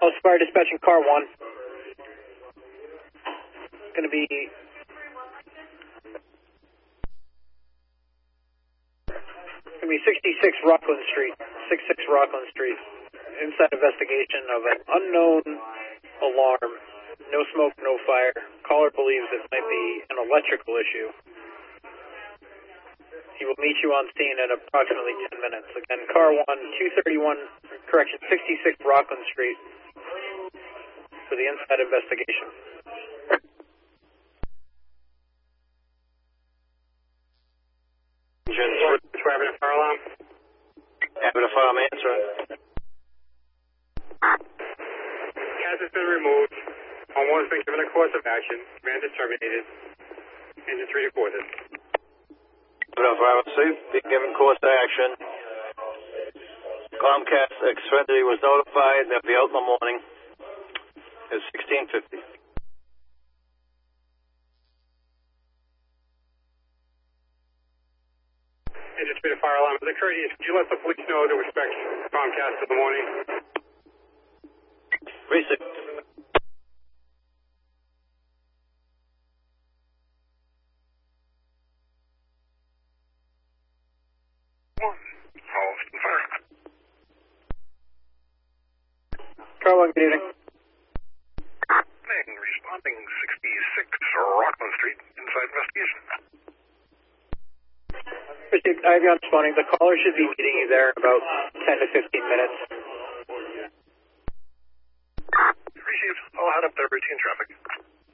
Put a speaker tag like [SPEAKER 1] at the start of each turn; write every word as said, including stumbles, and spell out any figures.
[SPEAKER 1] I'll Spire dispatching car one. It's going to be going to be sixty-six Rockland Street, sixty-six Rockland Street. Inside investigation of an unknown alarm. No smoke, no fire. Caller believes it might be an electrical issue. He will meet you on scene in approximately ten minutes. Again, car one, two thirty-one, correction, sixty-six Rockland Street for the inside investigation.
[SPEAKER 2] Having a fire alarm? Having a fire alarm answering. Has been removed. On one has been given a course of action. Command is terminated. Engine three reported.
[SPEAKER 3] Being given course of action. Comcast Xfinity was notified. They'll be out in the morning. It's sixteen fifty.
[SPEAKER 2] Engine three to fire alarm has occurred. Could you let the police know to expect Comcast in the morning?
[SPEAKER 3] Recent.
[SPEAKER 1] Car one, good evening.
[SPEAKER 2] Responding sixty-six Rockland Street, inside investigation.
[SPEAKER 1] I have you on responding. The caller should be meeting you there in about ten to fifteen minutes.
[SPEAKER 2] Received. I'll head up there, routine traffic.